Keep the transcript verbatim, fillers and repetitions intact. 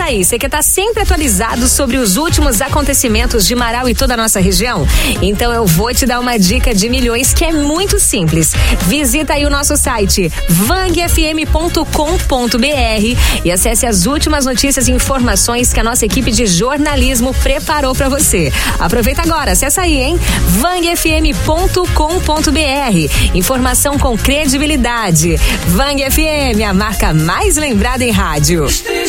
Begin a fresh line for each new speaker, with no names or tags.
aí, você quer estar sempre atualizado sobre os últimos acontecimentos de Marau e toda a nossa região? Então eu vou te dar uma dica de milhões que é muito simples. Visita aí o nosso site vang f m ponto com ponto b r e acesse as últimas notícias e informações que a nossa equipe de jornalismo preparou para você. Aproveita agora, acessa aí, hein? vang f m ponto com ponto b r. Informação com credibilidade. Vang F M, a marca mais lembrada em rádio.